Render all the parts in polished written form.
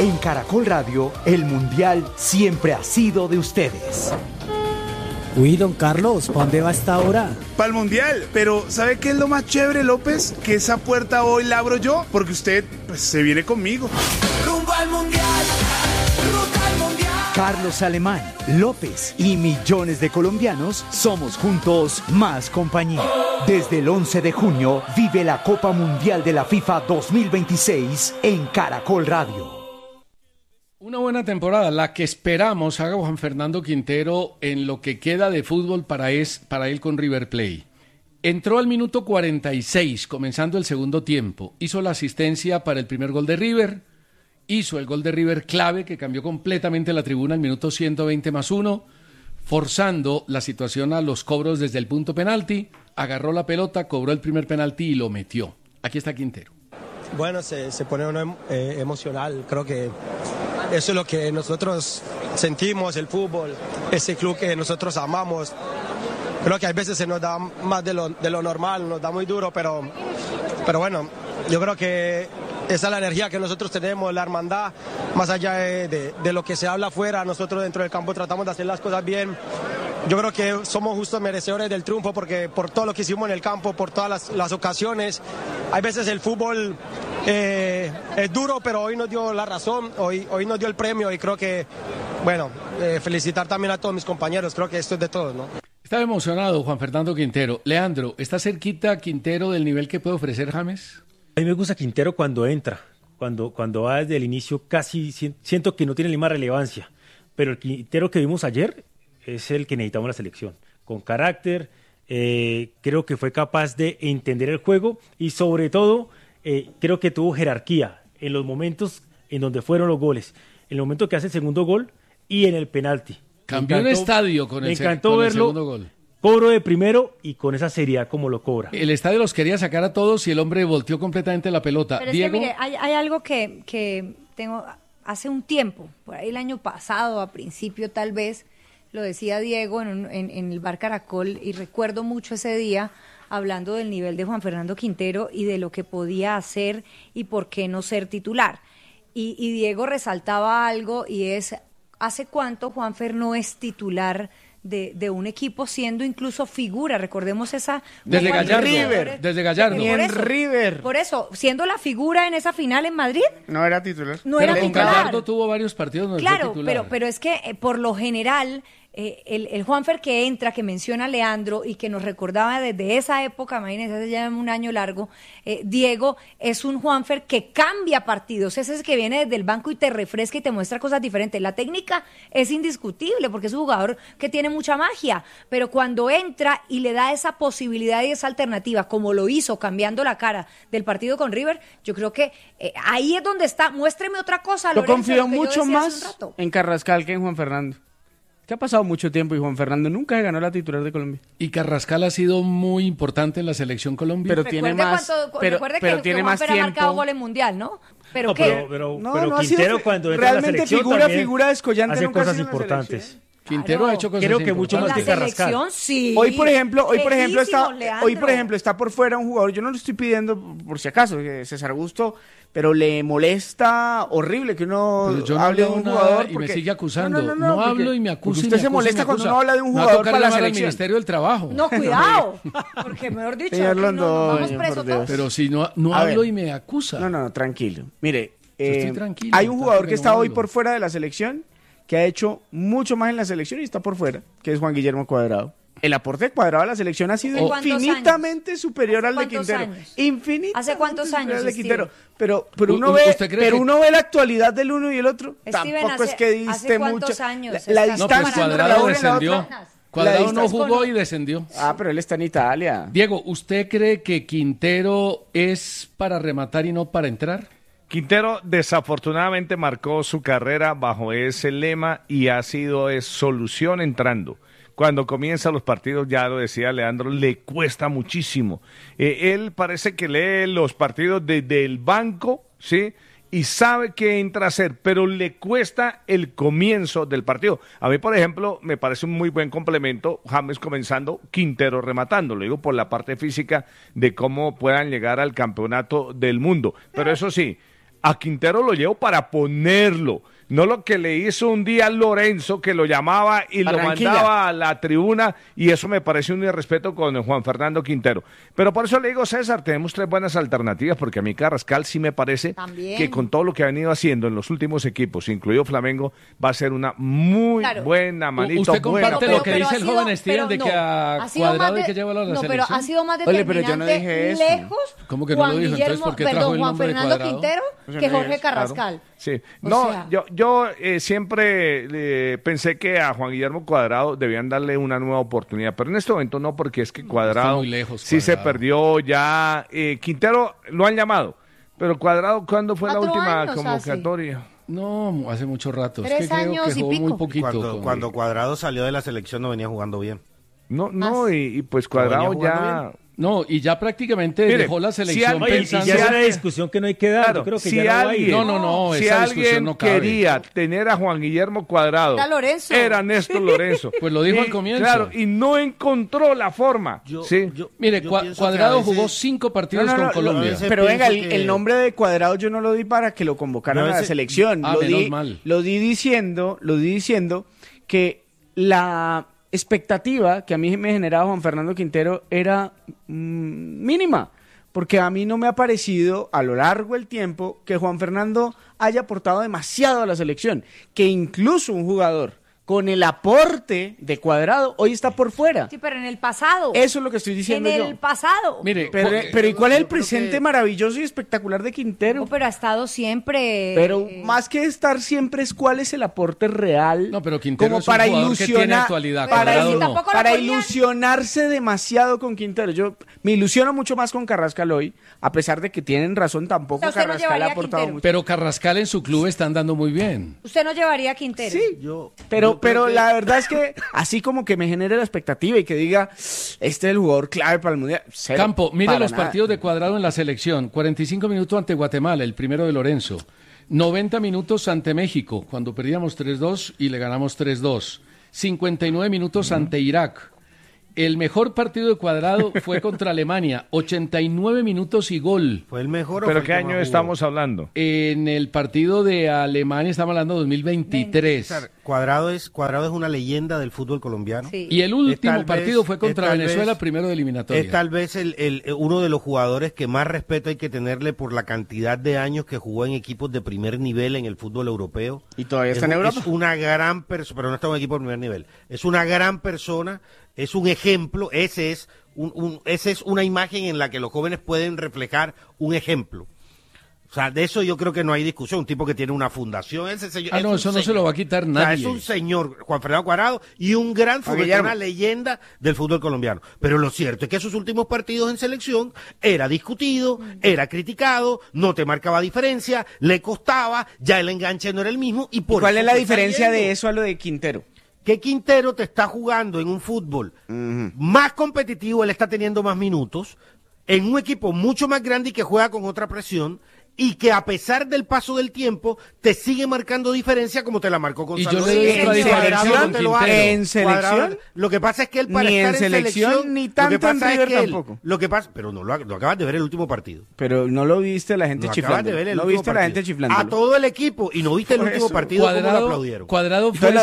En Caracol Radio, el Mundial siempre ha sido de ustedes. Uy, don Carlos, ¿para dónde va esta hora? Para el Mundial, pero ¿sabe qué es lo más chévere, López? Que esa puerta hoy la abro yo, porque usted pues, se viene conmigo. Rumbo al Mundial, rumbo al Mundial. Carlos Alemán, López y millones de colombianos somos juntos más compañía. Desde el 11 de junio vive la Copa Mundial de la FIFA 2026 en Caracol Radio. Una buena temporada, la que esperamos haga Juan Fernando Quintero en lo que queda de fútbol para él con River Plate. Entró al minuto 46, comenzando el segundo tiempo. Hizo la asistencia para el primer gol de River. Hizo el gol de River clave que cambió completamente la tribuna al minuto 120+1, forzando la situación a los cobros desde el punto penalti. Agarró la pelota, cobró el primer penalti y lo metió. Aquí está Quintero. Bueno, se pone uno emocional. Creo que eso es lo que nosotros sentimos, el fútbol, ese club que nosotros amamos. Creo que a veces se nos da más de lo normal, nos da muy duro, pero bueno, yo creo que esa es la energía que nosotros tenemos, la hermandad, más allá de lo que se habla afuera, nosotros dentro del campo tratamos de hacer las cosas bien. Yo creo que somos justos merecedores del triunfo porque por todo lo que hicimos en el campo, por todas las ocasiones. Hay veces el fútbol es duro, pero hoy nos dio la razón, hoy nos dio el premio y creo que, bueno, felicitar también a todos mis compañeros, creo que esto es de todos, ¿no? Estaba emocionado Juan Fernando Quintero. Leandro, ¿está cerquita Quintero del nivel que puede ofrecer James? A mí me gusta Quintero cuando entra, cuando va desde el inicio casi siento que no tiene la misma relevancia, pero el Quintero que vimos ayer es el que necesitamos en la selección, con carácter, creo que fue capaz de entender el juego y sobre todo creo que tuvo jerarquía en los momentos en donde fueron los goles, en el momento que hace el segundo gol y en el penalti. Cambió el estadio con el segundo gol. Cobro de primero y con esa seriedad como lo cobra. El estadio los quería sacar a todos y el hombre volteó completamente la pelota. Pero Diego, es que, mire, hay algo que tengo hace un tiempo, por ahí el año pasado, a principio tal vez, lo decía Diego en el Bar Caracol y recuerdo mucho ese día hablando del nivel de Juan Fernando Quintero y de lo que podía hacer y por qué no ser titular. Y Diego resaltaba algo y es, ¿hace cuánto Juanfer no es titular de un equipo siendo incluso figura? Recordemos esa... Desde Gallardo. Ni en River. Por eso, siendo la figura en esa final en Madrid... No era titular. No era con titular. Gallardo tuvo varios partidos donde fue titular. Claro, pero es que por lo general... el Juanfer que entra, que menciona Leandro y que nos recordaba desde esa época, imagínense, hace ya un año largo, Diego, es un Juanfer que cambia partidos, ese es el que viene desde el banco y te refresca y te muestra cosas diferentes. La técnica es indiscutible porque es un jugador que tiene mucha magia, pero cuando entra y le da esa posibilidad y esa alternativa, como lo hizo cambiando la cara del partido con River, yo creo que ahí es donde está. Muéstreme otra cosa, Yo Lorenzo, confío lo que yo mucho decía hace un más rato. en Carrascal que en Juan Fernando. Que ha pasado mucho tiempo y Juan Fernando nunca se ganó la titular de Colombia. Y Carrascal ha sido muy importante en la selección Colombia. Pero tiene más, recuerde pero que tiene más Juanfer ha marcado tiempo. gol en Mundial, ¿no? ¿Pero No, qué? pero No ha Quintero sido cuando entra a la realmente selección figura descollante hace nunca ha cosas sido en la importantes. selección. Quintero Claro. ha hecho cosas Creo que mucho En más la que Carrascal. selección, sí. Hoy por ejemplo Lejísimos, está por fuera un jugador. Yo no le estoy pidiendo por si acaso, César Augusto, pero le molesta horrible que uno Pero yo no hable de leo un nada jugador y porque me sigue acusando. No, No porque- hablo y me acusa. porque y me usted se acusa y molesta me cuando acusa. uno habla de un Me va a jugador tocar para la llamar al selección. Ministerio del Trabajo. No, cuidado, porque mejor dicho, Señor aquí no, Londoño, nos vamos por presos Dios. todos. Pero si no A hablo ver. y me acusa. No, tranquilo. Mire, estoy tranquilo, hay un tanto jugador que que no está hoy hablo. por fuera de la selección, que ha hecho mucho más en la selección y está por fuera, que es Juan Guillermo Cuadrado. El aporte de Cuadrado a la selección ha sido ¿Hace cuántos infinitamente superior al de ¿Cuántos Quintero. años? Infinitamente ¿Hace cuántos superior años, al de Steven? Quintero. Pero ¿Usted cree que- uno ve la actualidad del uno y el otro. Steven, Tampoco es hace- que ¿hace diste cuántos mucho. años La estás No, distancia pues entre Cuadrado una y la descendió. otra. Cuadrado La no distancia jugó y descendió. Pero él está en Italia. Diego, ¿usted cree que Quintero es para rematar y no para entrar? Quintero desafortunadamente marcó su carrera bajo ese lema y ha sido solución entrando. Cuando comienzan los partidos, ya lo decía Leandro, le cuesta muchísimo. Él parece que lee los partidos desde el banco, ¿sí? Y sabe qué entra a hacer, pero le cuesta el comienzo del partido. A mí, por ejemplo, me parece un muy buen complemento, James comenzando, Quintero rematando. Lo digo por la parte física de cómo puedan llegar al campeonato del mundo. Pero eso sí, A Quintero lo llevo para ponerlo. No lo que le hizo un día Lorenzo, que lo llamaba y lo mandaba a la tribuna, y eso me parece un irrespeto con Juan Fernando Quintero. Pero por eso le digo, César, tenemos 3 buenas alternativas, porque a mí Carrascal sí me parece que con todo lo que ha venido haciendo en los últimos equipos, incluido Flamengo, va a ser una muy buena manito. ¿Usted comparte buena, lo que dice el joven Steven de que a Cuadrado hay que llevarlo a la selección? No, pero ha sido más determinante lejos. ¿Cómo que no lo dijo? Entonces, ¿por qué trajo el nombre de Juan Cuadrado? Fernando Quintero que Jorge Carrascal. Sí, yo siempre pensé que a Juan Guillermo Cuadrado debían darle una nueva oportunidad, pero en este momento no, porque es que Cuadrado muy lejos, sí Cuadrado. se perdió ya. Quintero lo han llamado, pero Cuadrado, ¿cuándo fue la 4 última años convocatoria? No, hace mucho rato. 3 es que creo años que y jugó pico. muy poquito. Cuando Cuadrado salió de la selección no venía jugando bien. No, y pues Cuadrado ya... No, y ya prácticamente dejó la selección pensando... Y ya es una discusión que no hay que dar. Claro, Yo creo que si ya no va a ir. No, si esa discusión alguien no cabe. quería tener a Juan Guillermo Cuadrado, era Néstor Lorenzo. Pues lo dijo al comienzo. Claro, y no encontró la forma. Mire, Cuadrado jugó 5 partidos con Colombia. Pero venga, el nombre de Cuadrado yo no lo di para que lo convocaran a la selección. Lo di diciendo que la expectativa que a mí me generaba Juan Fernando Quintero era mínima, porque a mí no me ha parecido a lo largo del tiempo que Juan Fernando haya aportado demasiado a la selección, que incluso un jugador con el aporte de Cuadrado hoy está por fuera. Sí, pero en el pasado. Eso es lo que estoy diciendo yo. En el pasado. Mire, pero ¿y cuál es el presente maravilloso y espectacular de Quintero? No, pero ha estado siempre. Pero más que estar siempre es cuál es el aporte real. No, pero Quintero como es un para jugador que tiene actualidad. Para ilusionarse demasiado con Quintero. Yo me ilusiono mucho más con Carrascal hoy, a pesar de que tienen razón, tampoco Carrascal ha aportado mucho. Pero Carrascal en su club está andando muy bien. ¿Usted no llevaría a Quintero? Sí, pero la verdad es que así como que me genere la expectativa y que diga, este es el jugador clave para el Mundial. Cero, Campo, mire los nada. partidos de Cuadrado en la selección. 45 minutos ante Guatemala, el primero de Lorenzo. 90 minutos ante México, cuando perdíamos 3-2 y le ganamos 3-2. 59 minutos ante Irak. El mejor partido de Cuadrado fue contra Alemania, 89 minutos y gol. ¿Fue el mejor? ¿Pero qué año estamos hablando? En el partido de Alemania estamos hablando de 2023. Cuadrado es una leyenda del fútbol colombiano. Sí. Y el último partido fue contra Venezuela, primero de eliminatoria. Es tal vez uno de los jugadores que más respeto hay que tenerle por la cantidad de años que jugó en equipos de primer nivel en el fútbol europeo. ¿Y todavía está en Europa? Es una gran persona, pero no está en un equipo de primer nivel. Es una gran persona, es un ejemplo, ese es una imagen en la que los jóvenes pueden reflejar un ejemplo. O sea, de eso yo creo que no hay discusión. Un tipo que tiene una fundación. Eso no se lo va a quitar nadie. O sea, es un señor, Juan Fernando Cuadrado, y un gran futbolista, una leyenda del fútbol colombiano. Pero lo cierto es que sus últimos partidos en selección era discutido, era criticado, no te marcaba diferencia, le costaba, ya el enganche no era el mismo. ¿Y cuál es la diferencia de eso a lo de Quintero? Que Quintero te está jugando en un fútbol más competitivo, él está teniendo más minutos, en un equipo mucho más grande y que juega con otra presión, y que a pesar del paso del tiempo te sigue marcando diferencia como te la marcó con Salvador. Y yo le doy otra diferencia con Quintero. ¿En selección? Lo que pasa es que él para ni estar en selección ni tanto en River tampoco. Pero no lo acabas de ver el último partido. Pero no lo viste la gente chiflando. No viste la gente chiflando. A todo el equipo y no viste el último partido como lo aplaudieron. Cuadrado fue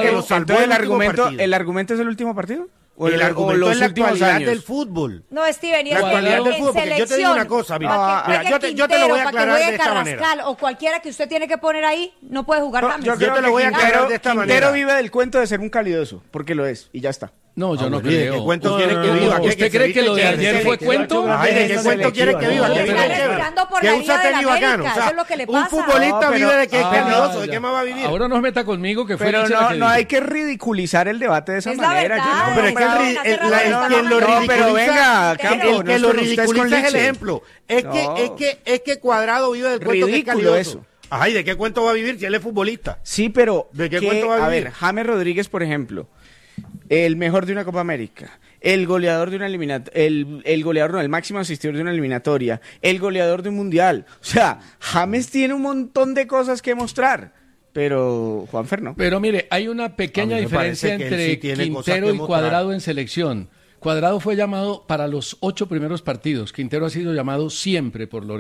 ¿El argumento es el último partido? El argumento es la actualidad del fútbol. No, Steven, y la actualidad del fútbol, porque yo te digo una cosa, mira, yo te lo voy a aclarar de esta manera. O cualquiera que usted tiene que poner ahí, no puede jugar James. Yo te lo voy a aclarar de esta manera. Quintero vive del cuento de ser un calidoso, porque lo es, y ya está. No, yo no creo. ¿Qué cuento quiere que viva? ¿Usted cree que lo de ayer fue cuento? Ay, ¿de qué cuento quiere que viva? Que usa tenis bacano. Eso es lo que le pasa. Un futbolista vive de que es calidoso, ¿de qué más va a vivir? Ahora no se meta conmigo, que fue pero no hay que ridiculizar el debate de esa manera. Pero es que quien lo ridiculiza, el que lo ridiculiza es el ejemplo. Es que Cuadrado vive del cuento que es calidoso. Ay, ¿de qué cuento va a vivir si él es futbolista? Sí, pero ¿de qué cuento va a vivir? A ver, James Rodríguez, por ejemplo, el mejor de una Copa América, el goleador de una eliminatoria, el goleador no, el máximo asistidor de una eliminatoria, el goleador de un mundial. O sea, James tiene un montón de cosas que mostrar. Pero Juanfer no. Pero mire, hay una pequeña diferencia entre Quintero y Cuadrado en selección. Cuadrado fue llamado para los 8 primeros partidos. Quintero ha sido llamado siempre por Lorenzo.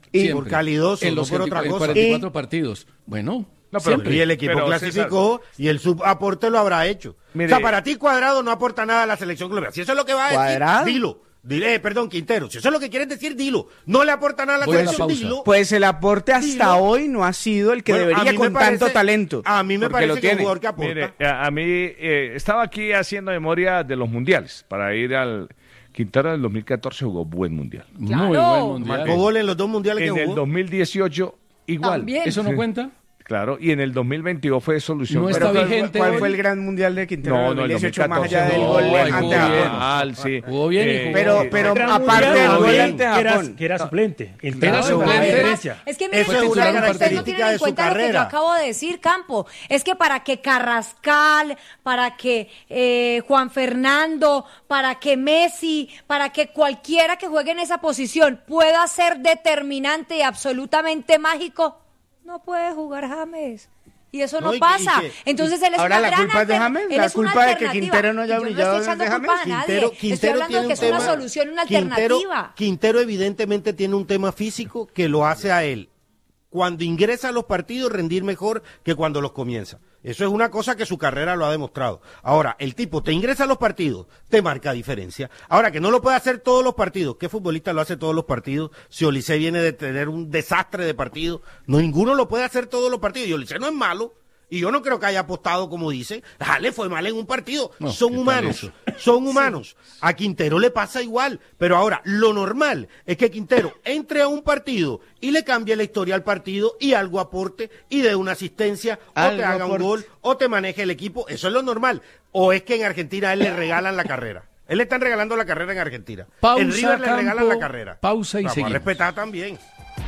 Siempre. Por calidoso, en los no por otra cosa. 44 partidos. Bueno, no, pero y el equipo clasificó y el subaporte lo habrá hecho. Mire, o sea, para ti Cuadrado no aporta nada a la selección colombiana. Si eso es lo que va a decir, dilo. Perdón, Quintero, si eso es lo que quieres decir, dilo. No le aporta nada a la selección, dilo. Pues el aporte hasta hoy no ha sido el que debería con tanto talento. A mí me parece que es un jugador que aporta. Mire, a mí estaba aquí haciendo memoria de los mundiales para ir al... Quintero en el 2014 jugó buen mundial. Claro. Muy buen mundial. Marcó gol en los 2 mundiales que jugó. En el 2018 igual. También. ¿Eso no cuenta? Claro, y en el 2022 fue solución. No está vigente. ¿Cuál fue el gran mundial de Quintero? No, el 2018 más allá del no, gol jugó ante bien. Sí. Jugó bien y jugó pero aparte del gol ante Japón. Que era suplente. Era suplente. Es que miren, Eso es una ustedes no tienen de en su cuenta lo que yo carrera. acabo de decir, Campo. Es que para que Carrascal, para que Juan Fernando, para que Messi, para que cualquiera que juegue en esa posición pueda ser determinante y absolutamente mágico, no puede jugar James. Y eso no pasa. Entonces él es ahora una la gran culpa es de James, la culpa de que Quintero no haya Yo brillado no estoy echando de culpa a James. nadie. Estoy hablando de que es una solución, una alternativa. Quintero evidentemente tiene un tema físico que lo hace a él, cuando ingresa a los partidos, rendir mejor que cuando los comienza. Eso es una cosa que su carrera lo ha demostrado. Ahora, el tipo te ingresa a los partidos, te marca diferencia. Ahora, que no lo puede hacer todos los partidos. ¿Qué futbolista lo hace todos los partidos? Si Olise viene de tener un desastre de partido, no, ninguno lo puede hacer todos los partidos. Y Olise no es malo. Y yo no creo que haya apostado como dice. Le fue mal en un partido. No, son humanos. Son humanos. Sí. A Quintero le pasa igual. Pero ahora, lo normal es que Quintero entre a un partido y le cambie la historia al partido y algo aporte y dé una asistencia o te haga un gol o te maneje el equipo. Eso es lo normal. O es que en Argentina a él le regalan la carrera. Él le están regalando la carrera en Argentina. Pausa, en River le Campo, regalan la carrera. Pausa y Vamos seguimos. a respetar también.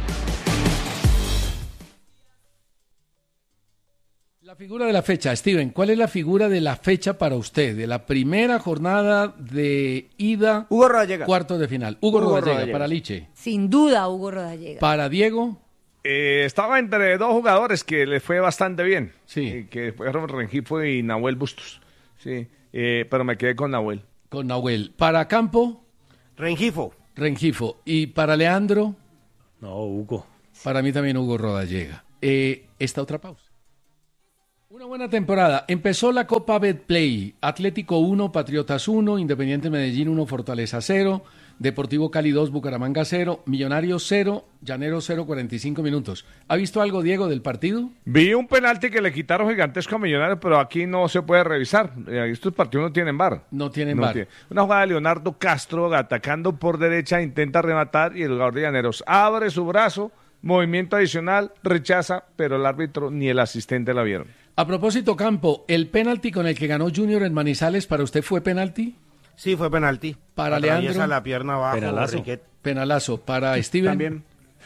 La figura de la fecha, Steven, ¿cuál es la figura de la fecha para usted? De la primera jornada de ida, Hugo Rodallega. cuartos de final. Hugo Rodallega, para Liche. Sin duda, Hugo Rodallega. Para Diego. Estaba entre 2 jugadores que le fue bastante bien. Sí. Que fueron Rengifo y Nahuel Bustos. Sí. Pero me quedé con Nahuel. Con Nahuel. Para Campo. Rengifo. Y para Leandro. No, Hugo. Para mí también Hugo Rodallega. Esta otra pausa. Una buena temporada. Empezó la Copa Betplay. Atlético 1, Patriotas 1, Independiente Medellín 1, Fortaleza 0, Deportivo Cali 2, Bucaramanga 0, Millonarios 0, Llaneros 0, 45 minutos. ¿Ha visto algo, Diego, del partido? Vi un penalti que le quitaron gigantesco a Millonarios, pero aquí no se puede revisar. Estos partidos no tienen VAR. No tienen VAR. Una jugada de Leonardo Castro atacando por derecha, intenta rematar y el jugador de Llaneros abre su brazo, movimiento adicional, rechaza, pero el árbitro ni el asistente la vieron. A propósito, Campo, ¿el penalti con el que ganó Junior en Manizales para usted fue penalti? Sí, fue penalti. Para Leandro. La pierna abajo. Penalazo. Penalazo. Para Steven. También.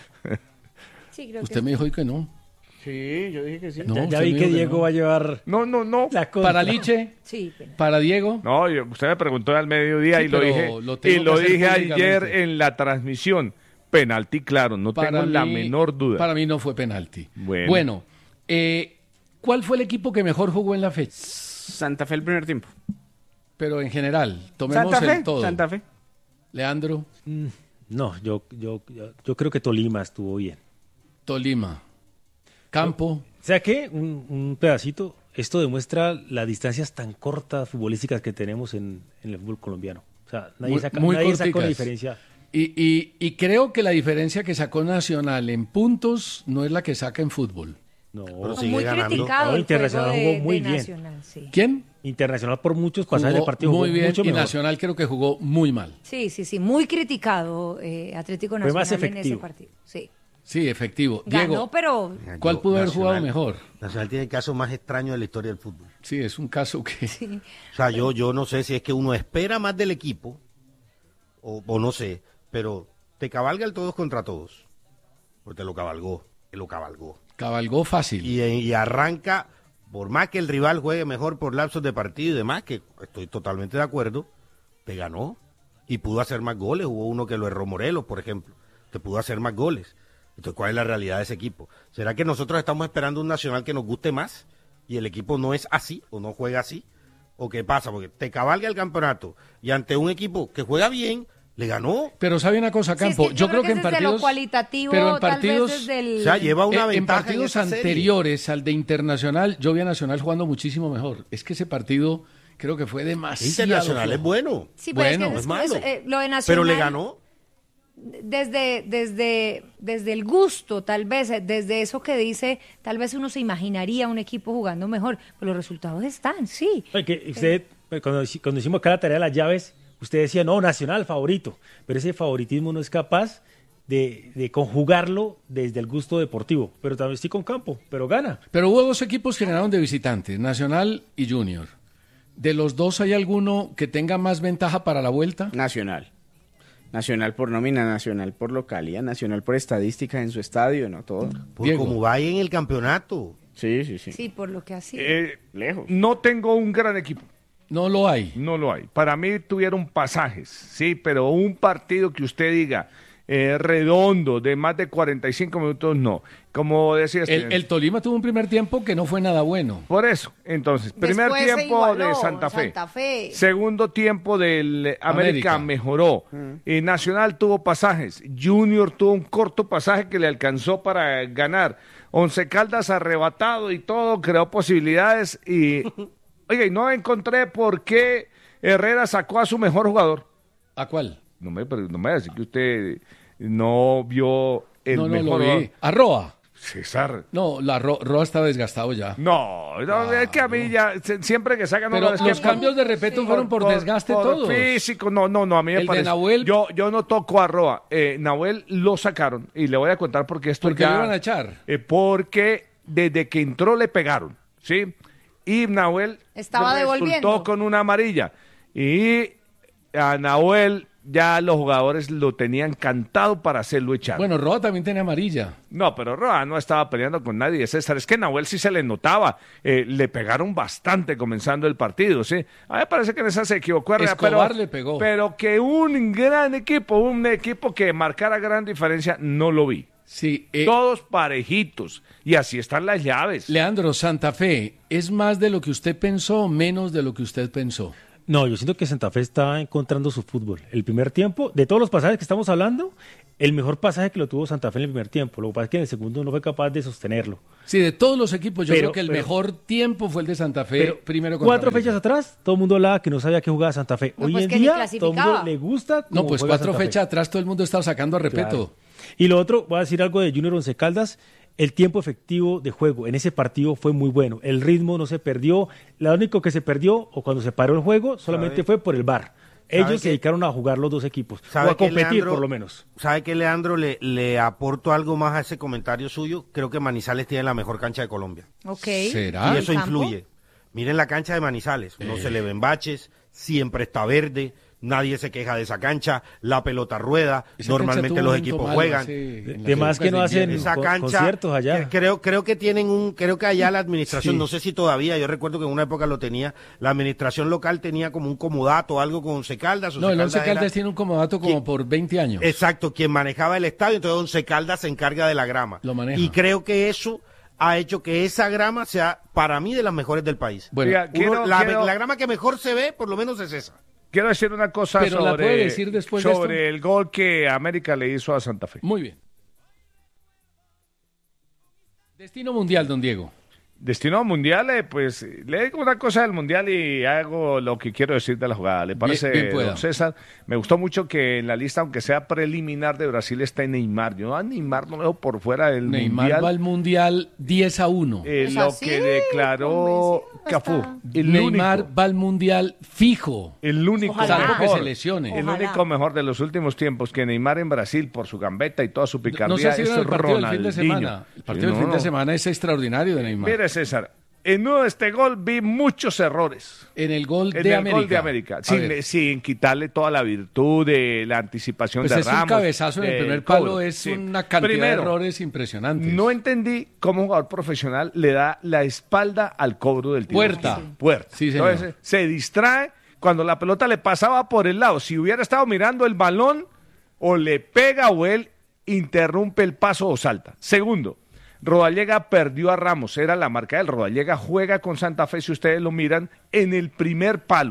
Sí, creo Usted me dijo que no. Sí, yo dije que sí. No, Ya usted vi me que dijo Diego no. va a llevar No. la contra. Para Liche. Sí, penalti. Para Diego. No, usted me preguntó al mediodía Sí, y lo pero dije. lo tengo Y lo que hacer dije ayer públicamente. en la transmisión. Penalti, claro, no tengo la menor duda. Para mí no fue penalti. Bueno. ¿Cuál fue el equipo que mejor jugó en la fecha? Santa Fe el primer tiempo. Pero en general, tomemos Santa Fe, el todo. Santa Fe. Leandro. No, yo creo que Tolima estuvo bien. Tolima. Campo. O sea que, un pedacito, esto demuestra las distancias tan cortas futbolísticas que tenemos en el fútbol colombiano. O sea, nadie saca una diferencia. Y creo que la diferencia que sacó Nacional en puntos no es la que saca en fútbol. No, pero sigue muy ganando. criticado No, el Internacional juego jugó muy de bien. Nacional, sí. ¿Quién? Internacional por muchos pasajes Jugó del partido muy jugó bien mucho y mejor. Nacional creo que jugó muy mal. Sí, muy criticado Atlético Fue más Nacional en ese efectivo. partido. Sí. Sí, efectivo. Ganó, Diego, pero ¿cuál pudo haber jugado mejor? Nacional tiene el caso más extraño de la historia del fútbol. Sí, es un caso que... sí. O sea, yo no sé si es que uno espera más del equipo, o no sé, pero te cabalga el todos contra todos. Porque él lo cabalgó. Cabalgó fácil. Y arranca, por más que el rival juegue mejor por lapsos de partido y demás, que estoy totalmente de acuerdo, te ganó y pudo hacer más goles. Hubo uno que lo erró Morelos, por ejemplo, que pudo hacer más goles. Entonces, ¿cuál es la realidad de ese equipo? ¿Será que nosotros estamos esperando un Nacional que nos guste más y el equipo no es así o no juega así? ¿O qué pasa? Porque te cabalga el campeonato y ante un equipo que juega bien, Le ganó. Pero sabe una cosa, Campo, Sí, es que yo creo que en partidos, lo cualitativo, pero en partidos, tal vez desde el... O sea, lleva una en ventaja partidos en esa anteriores serie. al de Internacional, yo vi a Nacional jugando muchísimo mejor. Es que ese partido creo que fue demasiado Internacional flojo. es bueno. Sí, pero bueno, es que es malo. lo de Nacional... Pero le ganó. Desde el gusto, tal vez, desde eso que dice, tal vez uno se imaginaría un equipo jugando mejor, pero los resultados están, sí. Que usted, cuando hicimos acá la tarea de las llaves, usted decía, no, Nacional favorito, pero ese favoritismo no es capaz de conjugarlo desde el gusto deportivo, pero también estoy con Campo, pero gana. Pero hubo dos equipos que ganaron de visitantes, Nacional y Junior. ¿De los dos hay alguno que tenga más ventaja para la vuelta? Nacional. Nacional por nómina, Nacional por localidad, Nacional por estadísticas en su estadio, ¿no? Todo. Por como va en el campeonato. Sí. Sí, por lo que así. Lejos. No tengo un gran equipo. No lo hay. No lo hay. Para mí tuvieron pasajes, sí, pero un partido que usted diga redondo de más de 45 minutos, no. Como decía el Tolima tuvo un primer tiempo que no fue nada bueno. Por eso, entonces, primer Después se tiempo igualó, de Santa Fe. Segundo tiempo del América mejoró. Nacional tuvo pasajes. Junior tuvo un corto pasaje que le alcanzó para ganar. Once Caldas arrebatado y todo, creó posibilidades y... Oiga, y no encontré por qué Herrera sacó a su mejor jugador. ¿A cuál? No me va a decir que usted no vio el mejor lo vi. ¿A Roa? César. No, Roa está desgastado ya. No, es que a mí ya, siempre que sacan... Pero los cambios de respeto fueron por desgaste todos. Físico, no, a mí me el parece... de Nahuel... Yo no toco a Roa. Nahuel lo sacaron, y le voy a contar porque esto ¿Por qué ya... lo iban a echar? Porque desde que entró le pegaron, ¿sí? Y Nahuel estaba devolviendo. Resultó con una amarilla. Y a Nahuel ya los jugadores lo tenían cantado para hacerlo echar. Bueno, Roa también tenía amarilla. No, pero Roa no estaba peleando con nadie, César. Es que Nahuel sí se le notaba. Le pegaron bastante comenzando el partido, ¿sí? A mí me parece que en esa se equivocó. Escobar le pegó. Pero que un gran equipo, un equipo que marcara gran diferencia, no lo vi. Sí, todos parejitos. Y así están las llaves. Leandro, Santa Fe, ¿es más de lo que usted pensó o menos de lo que usted pensó? No, yo siento que Santa Fe está encontrando su fútbol. El primer tiempo, de todos los pasajes que estamos hablando, el mejor pasaje que lo tuvo Santa Fe en el primer tiempo. Lo que pasa es que en el segundo no fue capaz de sostenerlo. Sí, de todos los equipos, yo creo que el mejor tiempo fue el de Santa Fe. Primero con 4 fechas atrás, todo el mundo hablaba que no sabía que jugaba Santa Fe. No, Hoy pues en que día, todo el mundo le gusta. No, pues 4 fechas atrás todo el mundo estaba sacando a Repeto. Claro. Y lo otro, voy a decir algo de Junior Once Caldas. El tiempo efectivo de juego en ese partido fue muy bueno. El ritmo no se perdió. Lo único que se perdió, o cuando se paró el juego, solamente fue por el VAR. Ellos se dedicaron a jugar los dos equipos, o a competir, Leandro, por lo menos. ¿Sabe que, Leandro, le aporto algo más a ese comentario suyo? Creo que Manizales tiene la mejor cancha de Colombia. Ok. ¿Será? Y eso influye. Miren la cancha de Manizales. No se le ven baches, siempre está verde. Nadie se queja de esa cancha, la pelota rueda, normalmente los equipos juegan. De más que no hacen esa cancha, conciertos allá. Creo que allá la administración, no sé si todavía, yo recuerdo que en una época lo tenía, la administración local tenía como un comodato, algo con Once Caldas. No, el Once Caldas tiene un comodato como por 20 años. Exacto, quien manejaba el estadio, entonces Once Caldas se encarga de la grama. Lo maneja. Y creo que eso ha hecho que esa grama sea, para mí, de las mejores del país. Bueno, la grama que mejor se ve, por lo menos es esa. Quiero decir una cosa sobre el gol que América le hizo a Santa Fe. Muy bien. Destino mundial, don Diego. Destino mundial, pues le digo una cosa del mundial y hago lo que quiero decir de la jugada. ¿Le parece, bien don César? Me gustó mucho que en la lista, aunque sea preliminar de Brasil, está Neymar. Yo a Neymar no lo dejo por fuera del mundial. Neymar va al mundial 10-1. Lo que declaró Cafú. Neymar va al mundial fijo. El único salvo mejor, que se lesione. El único mejor de los últimos tiempos que Neymar en Brasil, por su gambeta y toda su picardía, no sé si es el partido del fin de Ronaldinho. semana. El partido del fin de semana es extraordinario de Neymar. Mire, César, en uno de este gol vi muchos errores. En el gol en de el América. Gol de América. Sin quitarle toda la virtud de la anticipación pues de es Ramos. Un cabezazo en el primer palo es una cantidad de errores impresionantes. No entendí cómo un jugador profesional le da la espalda al cobro del tiro. Puerta. Sí, señor. Entonces se distrae cuando la pelota le pasaba por el lado. Si hubiera estado mirando el balón, o le pega o él interrumpe el paso o salta. Segundo, Rodallega perdió a Ramos, era la marca del Rodallega, juega con Santa Fe, si ustedes lo miran, en el primer palo.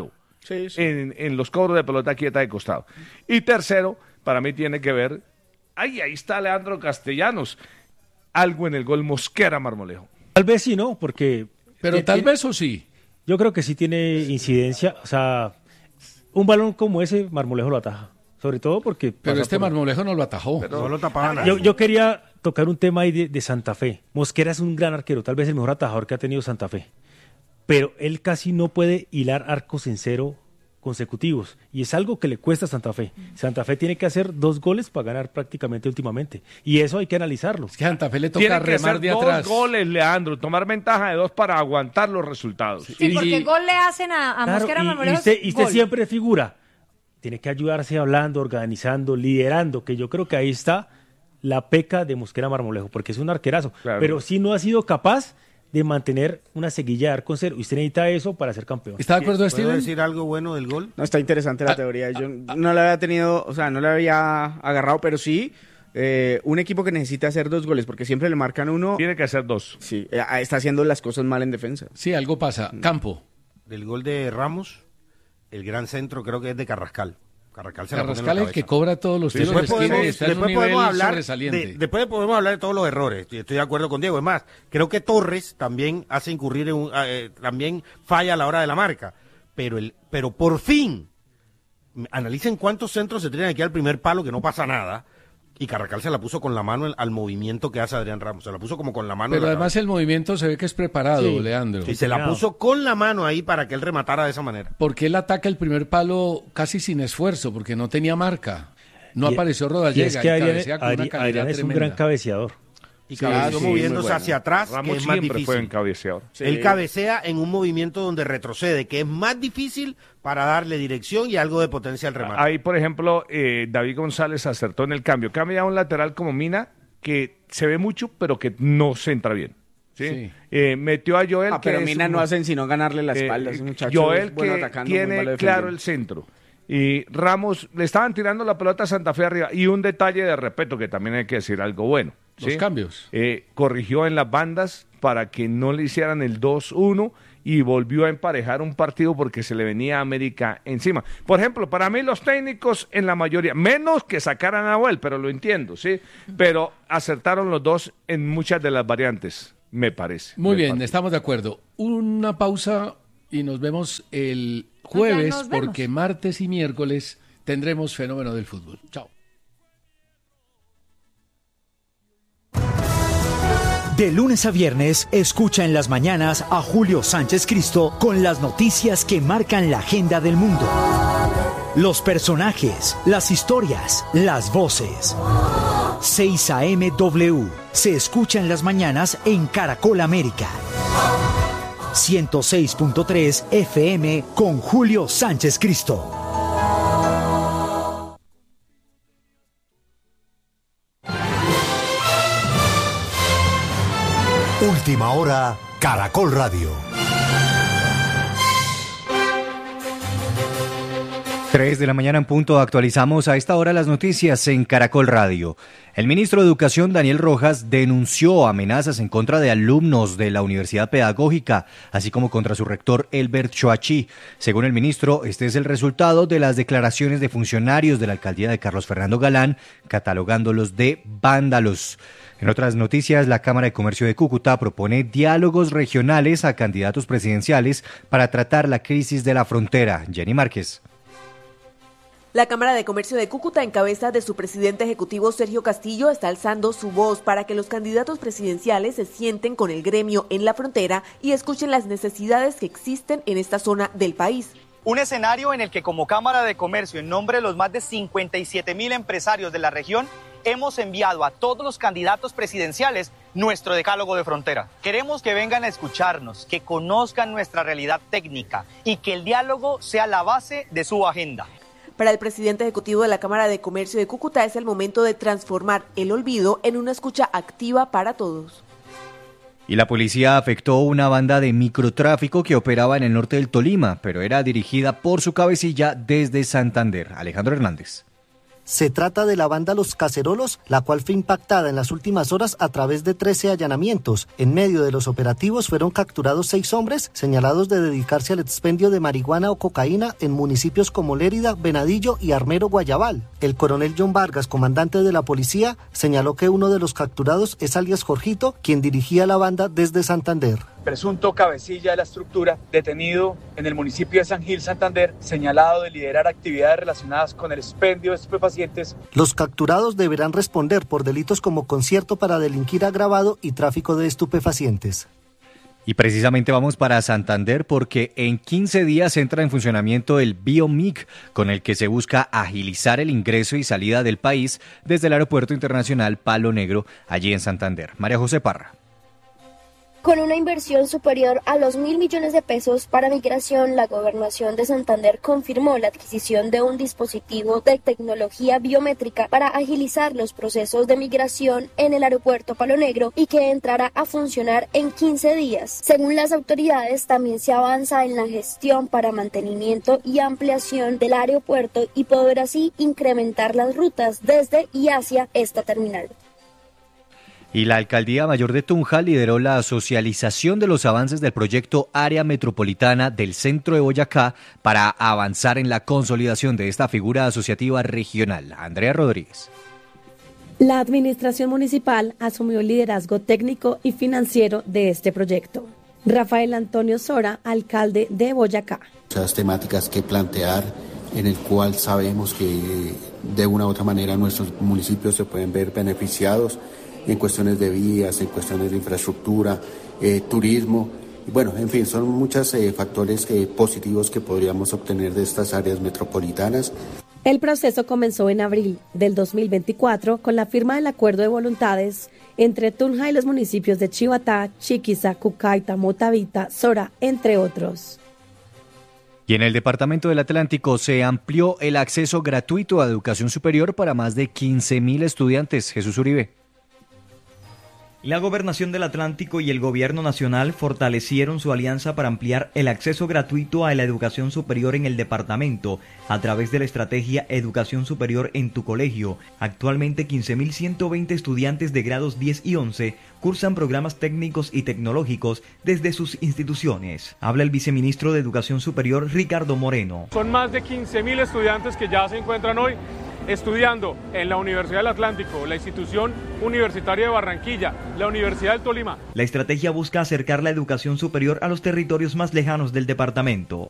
en los cobros de pelota quieta de costado. Y tercero, para mí tiene que ver, ahí está Leandro Castellanos, algo en el gol Mosquera Marmolejo. Tal vez sí, ¿no? Porque... Pero tal vez o sí. Yo creo que sí tiene incidencia, o sea, un balón como ese Marmolejo lo ataja, sobre todo porque... Pero Marmolejo no lo atajó. Pero no lo tapaban. Yo quería tocar un tema ahí de Santa Fe. Mosquera es un gran arquero, tal vez el mejor atajador que ha tenido Santa Fe, pero él casi no puede hilar arcos en cero consecutivos, y es algo que le cuesta a Santa Fe. Santa Fe tiene que hacer 2 goles para ganar prácticamente últimamente, y eso hay que analizarlo. Es que a Santa Fe le toca remar de atrás. 2 goles, Leandro, tomar ventaja de 2 para aguantar los resultados. Sí, porque gol le hacen a Mosquera Marmolejo. Y usted siempre figura, tiene que ayudarse hablando, organizando, liderando, que yo creo que ahí está la peca de Mosquera Marmolejo, porque es un arquerazo, pero sí no ha sido capaz de mantener una seguilla de arco en cero. Y usted necesita eso para ser campeón. ¿Está de acuerdo, Steven? ¿Puedo decir algo bueno del gol? No, está interesante la teoría. Yo no la había tenido, o sea, no la había agarrado, pero sí, un equipo que necesita hacer 2 goles, porque siempre le marcan uno. Tiene que hacer 2. Sí, está haciendo las cosas mal en defensa. Sí, algo pasa. Campo. Del gol de Ramos, el gran centro creo que es de Carrascal. Carrascal es el que cobra todos los tiros de esquina y está en un nivel sobresaliente. Después podemos hablar de todos los errores. Estoy de acuerdo con Diego. Es más, creo que Torres también hace incurrir también falla a la hora de la marca. Pero por fin, analicen cuántos centros se tienen aquí al primer palo que no pasa nada. Y Carrascal se la puso con la mano al movimiento que hace Adrián Ramos. Se la puso como con la mano. Pero además el movimiento se ve que es preparado, Leandro. Y se la puso con la mano ahí para que él rematara de esa manera. Porque él ataca el primer palo casi sin esfuerzo, porque no tenía marca. No apareció Rodallega. Es que Adrián es un gran cabeceador. Y cabeceó moviéndose hacia atrás, Ramos que es más siempre difícil. fue en cabeceador. Él cabecea en un movimiento donde retrocede, que es más difícil para darle dirección y algo de potencia al remate. Ahí, por ejemplo, David González acertó en el cambio. Cambia a un lateral como Mina, que se ve mucho, pero que no se entra bien. ¿sí? Metió a Joel. Pero Mina no hacen sino ganarle la espalda. Ese muchacho Joel, es bueno que atacando, tiene claro el centro. Y Ramos, le estaban tirando la pelota a Santa Fe arriba. Y un detalle de respeto, que también hay que decir algo bueno. ¿sí? Los cambios. Corrigió en las bandas para que no le hicieran el 2-1 y volvió a emparejar un partido porque se le venía a América encima. Por ejemplo, para mí los técnicos en la mayoría, menos que sacaran a Nahuel, pero lo entiendo, ¿sí? Pero acertaron los dos en muchas de las variantes, me parece. Muy bien, estamos de acuerdo. Una pausa y nos vemos el jueves, porque martes y miércoles tendremos Fenómeno del Fútbol. Chao. De lunes a viernes, escucha en las mañanas a Julio Sánchez Cristo con las noticias que marcan la agenda del mundo. Los personajes, las historias, las voces. 6 a.m. W. Se escucha en las mañanas en Caracol América. 106.3 FM con Julio Sánchez Cristo. Última hora, Caracol Radio. 3 de la mañana en punto, actualizamos a esta hora las noticias en Caracol Radio. El ministro de Educación, Daniel Rojas, denunció amenazas en contra de alumnos de la Universidad Pedagógica, así como contra su rector, Elbert Choachí. Según el ministro, este es el resultado de las declaraciones de funcionarios de la alcaldía de Carlos Fernando Galán, catalogándolos de vándalos. En otras noticias, la Cámara de Comercio de Cúcuta propone diálogos regionales a candidatos presidenciales para tratar la crisis de la frontera. Jenny Márquez. La Cámara de Comercio de Cúcuta, en cabeza de su presidente ejecutivo Sergio Castillo, está alzando su voz para que los candidatos presidenciales se sienten con el gremio en la frontera y escuchen las necesidades que existen en esta zona del país. Un escenario en el que como Cámara de Comercio, en nombre de los más de 57.000 empresarios de la región, hemos enviado a todos los candidatos presidenciales nuestro decálogo de frontera. Queremos que vengan a escucharnos, que conozcan nuestra realidad técnica y que el diálogo sea la base de su agenda. Para el presidente ejecutivo de la Cámara de Comercio de Cúcuta es el momento de transformar el olvido en una escucha activa para todos. Y la policía afectó una banda de microtráfico que operaba en el norte del Tolima, pero era dirigida por su cabecilla desde Santander. Alejandro Hernández. Se trata de la banda Los Cacerolos, la cual fue impactada en las últimas horas a través de 13 allanamientos. En medio de los operativos fueron capturados 6 hombres señalados de dedicarse al expendio de marihuana o cocaína en municipios como Lérida, Venadillo y Armero Guayabal. El coronel John Vargas, comandante de la policía, señaló que uno de los capturados es alias Jorgito, quien dirigía la banda desde Santander. Presunto cabecilla de la estructura, detenido en el municipio de San Gil, Santander, señalado de liderar actividades relacionadas con el expendio de estupefacientes. Los capturados deberán responder por delitos como concierto para delinquir agravado y tráfico de estupefacientes. Y precisamente vamos para Santander porque en 15 días entra en funcionamiento el BioMIG, con el que se busca agilizar el ingreso y salida del país desde el Aeropuerto Internacional Palo Negro, allí en Santander. María José Parra. Con una inversión superior a los 1.000 millones de pesos para migración, la Gobernación de Santander confirmó la adquisición de un dispositivo de tecnología biométrica para agilizar los procesos de migración en el aeropuerto Palo Negro y que entrará a funcionar en 15 días. Según las autoridades, también se avanza en la gestión para mantenimiento y ampliación del aeropuerto y poder así incrementar las rutas desde y hacia esta terminal. Y la Alcaldía Mayor de Tunja lideró la socialización de los avances del proyecto Área Metropolitana del Centro de Boyacá para avanzar en la consolidación de esta figura asociativa regional. Andrea Rodríguez. La administración municipal asumió el liderazgo técnico y financiero de este proyecto. Rafael Antonio Sora, alcalde de Boyacá. Muchas temáticas que plantear, en el cual sabemos que de una u otra manera nuestros municipios se pueden ver beneficiados en cuestiones de vías, en cuestiones de infraestructura, turismo. Bueno, en fin, son muchos factores positivos que podríamos obtener de estas áreas metropolitanas. El proceso comenzó en abril del 2024 con la firma del acuerdo de voluntades entre Tunja y los municipios de Chivatá, Chiquiza, Cucaita, Motavita, Sora, entre otros. Y en el Departamento del Atlántico se amplió el acceso gratuito a educación superior para más de 15.000 estudiantes. Jesús Uribe. La Gobernación del Atlántico y el Gobierno Nacional fortalecieron su alianza para ampliar el acceso gratuito a la educación superior en el departamento a través de la estrategia Educación Superior en tu Colegio. Actualmente 15.120 estudiantes de grados 10 y 11 cursan programas técnicos y tecnológicos desde sus instituciones. Habla el viceministro de Educación Superior, Ricardo Moreno. Son más de 15.000 estudiantes que ya se encuentran hoy estudiando en la Universidad del Atlántico, la Institución Universitaria de Barranquilla, la Universidad del Tolima. La estrategia busca acercar la educación superior a los territorios más lejanos del departamento.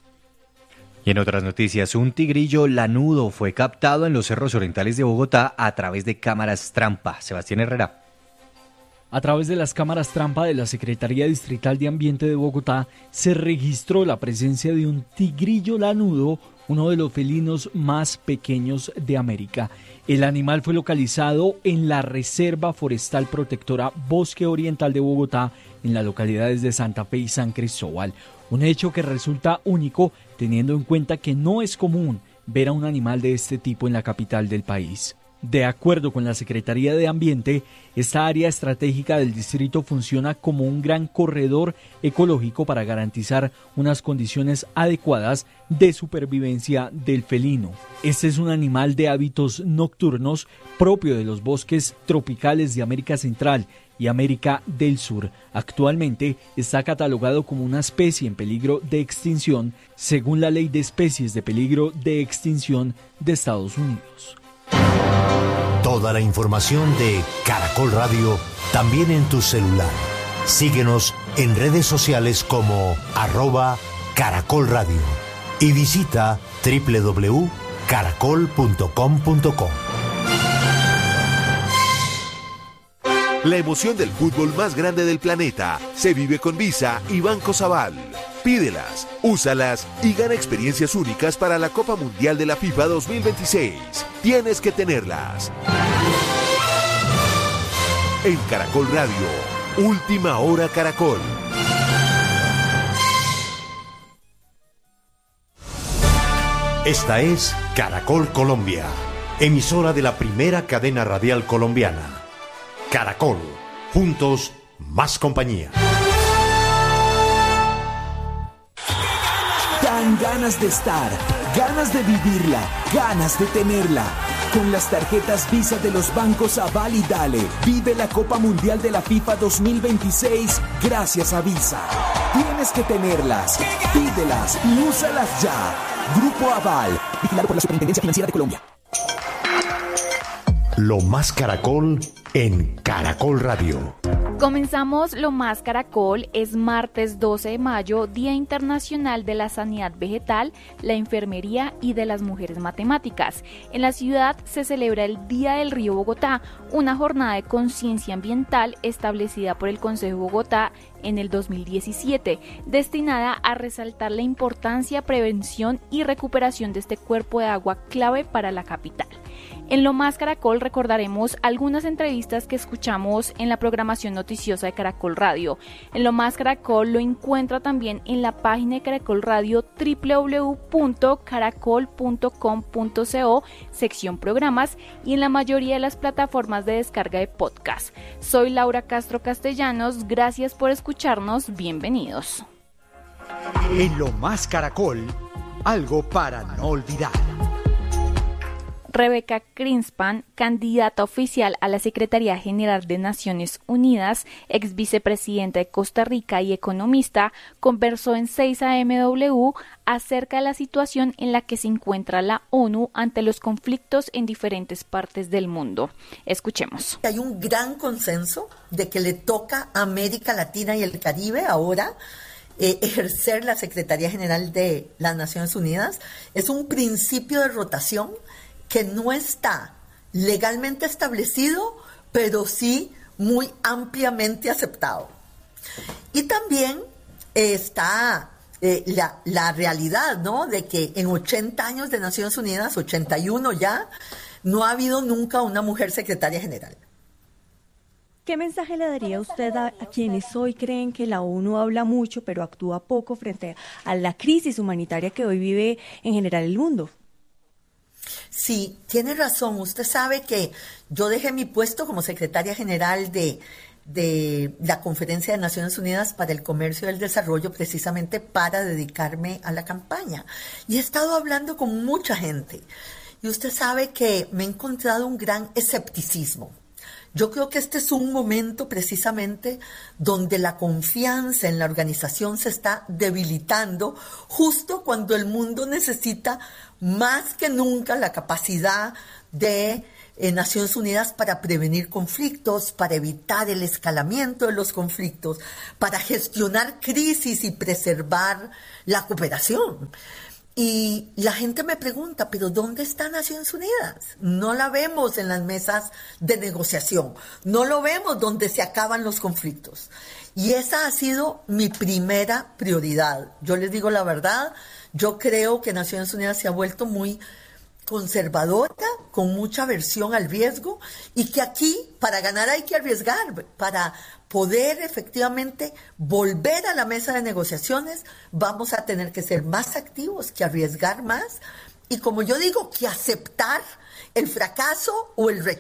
Y en otras noticias, un tigrillo lanudo fue captado en los cerros orientales de Bogotá a través de cámaras trampa. Sebastián Herrera. A través de las cámaras trampa de la Secretaría Distrital de Ambiente de Bogotá se registró la presencia de un tigrillo lanudo, uno de los felinos más pequeños de América. El animal fue localizado en la Reserva Forestal Protectora Bosque Oriental de Bogotá, en las localidades de Santa Fe y San Cristóbal. Un hecho que resulta único teniendo en cuenta que no es común ver a un animal de este tipo en la capital del país. De acuerdo con la Secretaría de Ambiente, esta área estratégica del distrito funciona como un gran corredor ecológico para garantizar unas condiciones adecuadas de supervivencia del felino. Este es un animal de hábitos nocturnos propio de los bosques tropicales de América Central y América del Sur. Actualmente está catalogado como una especie en peligro de extinción según la Ley de Especies de Peligro de Extinción de Estados Unidos. Toda la información de Caracol Radio también en tu celular. Síguenos en redes sociales como @Caracol Radio y visita www.caracol.com.co. La emoción del fútbol más grande del planeta se vive con Visa y Banco Sabal. Pídelas, úsalas y gana experiencias únicas para la Copa Mundial de la FIFA 2026. Tienes que tenerlas. En Caracol Radio, Última Hora Caracol. Esta es Caracol Colombia, emisora de la primera cadena radial colombiana. Caracol, juntos, más compañía. Dan ganas de estar, ganas de vivirla, ganas de tenerla. Con las tarjetas Visa de los bancos Aval y Dale, vive la Copa Mundial de la FIFA 2026 gracias a Visa. Tienes que tenerlas, pídelas y úsalas ya. Grupo Aval, vigilado por la Superintendencia Financiera de Colombia. Lo más Caracol en Caracol Radio. Comenzamos Lo Más Caracol, es martes 12 de mayo, Día Internacional de la Sanidad Vegetal, la Enfermería y de las Mujeres Matemáticas. En la ciudad se celebra el Día del Río Bogotá, una jornada de conciencia ambiental establecida por el Consejo de Bogotá en el 2017, destinada a resaltar la importancia, prevención y recuperación de este cuerpo de agua clave para la capital. En Lo Más Caracol recordaremos algunas entrevistas que escuchamos en la programación noticiosa de Caracol Radio. En Lo Más Caracol lo encuentra también en la página de Caracol Radio www.caracol.com.co, sección programas, y en la mayoría de las plataformas de descarga de podcast. Soy Laura Castro Castellanos, gracias por escucharnos, bienvenidos. En Lo Más Caracol, algo para no olvidar. Rebeca Greenspan, candidata oficial a la Secretaría General de Naciones Unidas, ex vicepresidenta de Costa Rica y economista, conversó en 6AMW acerca de la situación en la que se encuentra la ONU ante los conflictos en diferentes partes del mundo. Escuchemos. Hay un gran consenso de que le toca a América Latina y el Caribe ahora ejercer la Secretaría General de las Naciones Unidas. Es un principio de rotación que no está legalmente establecido, pero sí muy ampliamente aceptado. Y también está la realidad, ¿no?, de que en 80 años de Naciones Unidas, 81 ya, no ha habido nunca una mujer secretaria general. ¿Qué mensaje le daría usted a quienes hoy creen que la ONU habla mucho, pero actúa poco frente a la crisis humanitaria que hoy vive en general el mundo? Sí, tiene razón. Usted sabe que yo dejé mi puesto como secretaria general de la Conferencia de Naciones Unidas para el Comercio y el Desarrollo precisamente para dedicarme a la campaña. Y he estado hablando con mucha gente. Y usted sabe que me he encontrado un gran escepticismo. Yo creo que este es un momento precisamente donde la confianza en la organización se está debilitando justo cuando el mundo necesita más que nunca la capacidad de Naciones Unidas para prevenir conflictos, para evitar el escalamiento de los conflictos, para gestionar crisis y preservar la cooperación. Y la gente me pregunta, ¿pero dónde está Naciones Unidas? No la vemos en las mesas de negociación, no lo vemos donde se acaban los conflictos. Y esa ha sido mi primera prioridad. Yo les digo la verdad, yo creo que Naciones Unidas se ha vuelto muy conservadora, con mucha aversión al riesgo, y que aquí para ganar hay que arriesgar, para poder efectivamente volver a la mesa de negociaciones vamos a tener que ser más activos, que arriesgar más, y como yo digo, que aceptar el fracaso o el rechazo